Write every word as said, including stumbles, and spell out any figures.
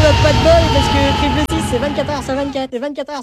pas de bol parce que triple six c'est vingt-quatre heures sur vingt-quatre et vingt-quatre heures